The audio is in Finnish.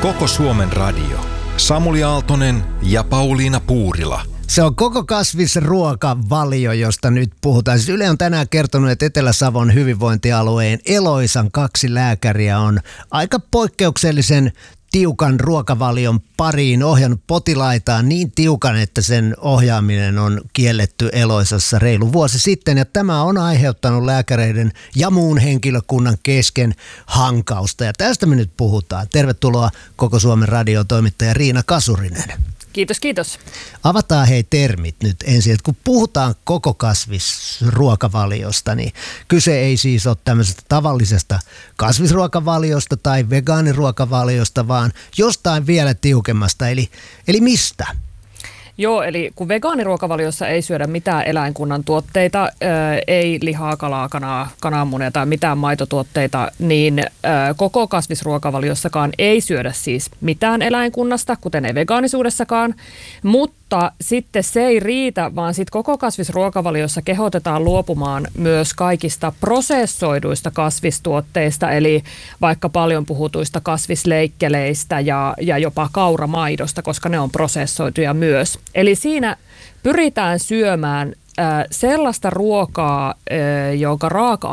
Koko Suomen radio. Samuli Aaltonen ja Pauliina Puurila. Se on koko kasvisruokavalio, josta nyt puhutaan. Siis Yle on tänään kertonut, että Etelä-Savon hyvinvointialueen Eloisan 2 lääkäriä on aika poikkeuksellisen tiukan ruokavalion pariin ohjannut potilaitaan niin tiukan, että sen ohjaaminen on kielletty Eloisassa reilu vuosi sitten. Ja tämä on aiheuttanut lääkäreiden ja muun henkilökunnan kesken hankausta. Ja tästä me nyt puhutaan. Tervetuloa Koko Suomen radion toimittaja Riina Kasurinen. Kiitos, kiitos. Avataan termit nyt ensin, että kun puhutaan koko kasvisruokavaliosta, niin kyse ei siis ole tämmöisestä tavallisesta kasvisruokavaliosta tai vegaaniruokavaliosta, vaan jostain vielä tiukemmasta, eli mistä? Joo, eli kun vegaaniruokavaliossa ei syödä mitään eläinkunnan tuotteita, ei lihaa, kalaa, kananmunia tai mitään maitotuotteita, niin koko kasvisruokavaliossakaan ei syödä siis mitään eläinkunnasta, kuten ei vegaanisuudessakaan, mutta sitten se ei riitä, vaan sitten koko kasvisruokavaliossa kehotetaan luopumaan myös kaikista prosessoiduista kasvistuotteista, eli vaikka paljon puhutuista kasvisleikkeleistä ja jopa kauramaidosta, koska ne on prosessoituja myös. Eli siinä pyritään syömään sellaista ruokaa, jonka raaka